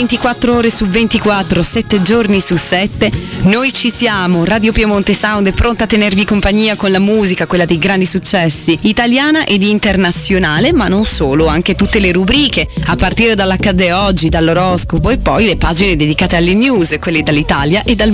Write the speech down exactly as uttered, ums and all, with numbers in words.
ventiquattro ore su ventiquattro, sette giorni su sette. Noi ci siamo, Radio Piemonte Sound è pronta a tenervi compagnia con la musica, quella dei grandi successi, italiana ed internazionale, ma non solo, anche tutte le rubriche, a partire dall'Accade Oggi, dall'oroscopo e poi le pagine dedicate alle news, quelle dall'Italia e dal